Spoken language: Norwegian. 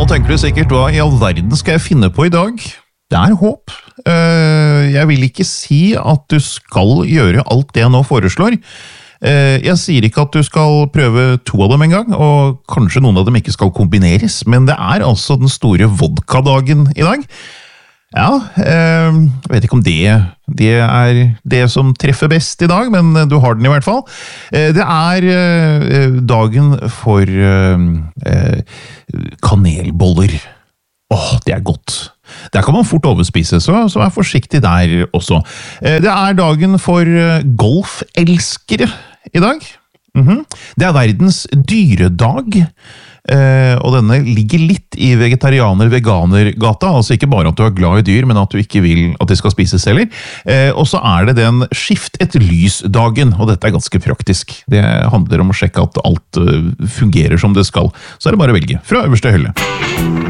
tenker du sikkert, hva I all verden skal jeg finne på I dag? Det håp. Jeg vil ikke si at du skal gjøre alt det jeg nå foreslår. Jeg sier ikke at du skal prøve 2 av dem en gang, og kanskje noen av dem ikke skal kombineres, men det altså den store vodkadagen I dag. Ja, jeg vet ikke om det det som treffer best I dag, men du har den I hvert fall. Det dagen for kanelboller. Det godt. Der kan man fort overspise, så vær forsiktig der også. Det dagen for golfelskere I dag. Det verdens dyredag. Og denne ligger litt I vegetarianer-veganer-gata, altså ikke bare at du glad I dyr, men at du ikke vil at de skal spises heller. Og så det den skift et lys-dagen, og dette ganske praktisk. Det handler om å sjekke at alt fungerer som det skal. Så det bare å velge fra øverste hylle.